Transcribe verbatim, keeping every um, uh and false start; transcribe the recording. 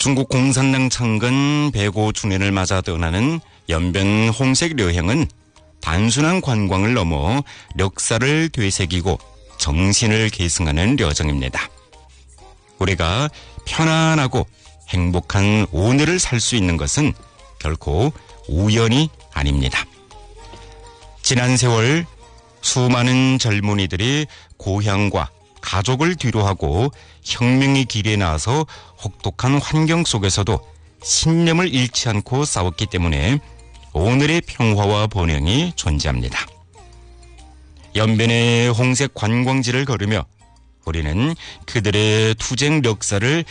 중국 공산당 창건 백오 주년을 맞아 떠나는 연변 홍색 여행은 단순한 관광을 넘어 역사를 되새기고 정신을 계승하는 여정입니다. 우리가 편안하고 행복한 오늘을 살 수 있는 것은 결코 우연이 아닙니다. 지난 세월 수많은 젊은이들이 고향과 가족을 뒤로하고 혁명의 길에 나서 혹독한 환경 속에서도 신념을 잃지 않고 싸웠기 때문에 오늘의 평화와 번영이 존재합니다. 연변의 홍색 관광지를 걸으며 우리는 그들의 투쟁 역사를